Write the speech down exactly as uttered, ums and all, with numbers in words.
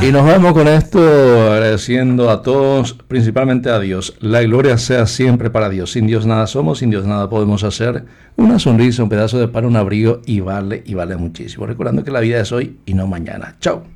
Y nos vamos con esto agradeciendo a todos, principalmente a Dios. La gloria sea siempre para Dios. Sin Dios nada somos, sin Dios nada podemos hacer. Una sonrisa, un pedazo de pan, un abrigo y vale, y vale muchísimo. Recordando que la vida es hoy y no mañana. Chao.